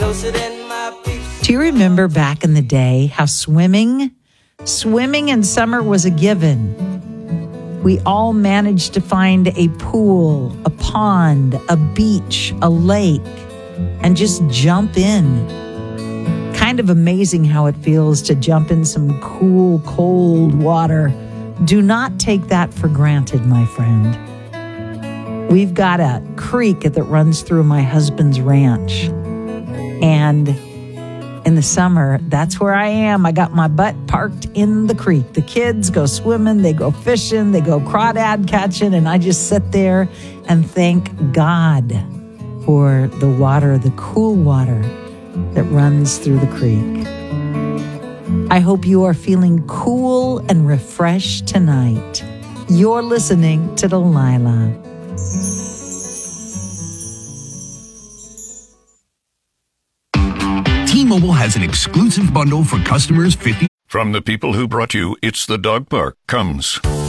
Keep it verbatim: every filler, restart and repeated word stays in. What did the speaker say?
closer than my peeps. Do you remember back in the day how swimming, swimming in summer was a given? We all managed to find a pool, a pond, a beach, a lake, and just jump in. Kind of amazing how it feels to jump in some cool, cold water. Do not take that for granted, my friend. We've got a creek that runs through my husband's ranch. And in the summer, that's where I am. I got my butt parked in the creek. The kids go swimming, they go fishing, they go crawdad catching, and I just sit there and thank God for the water, the cool water that runs through the creek. I hope you are feeling cool and refreshed tonight. You're listening to Delilah. T-Mobile has an exclusive bundle for customers fifty. From the people who brought you It's the Dog Park comes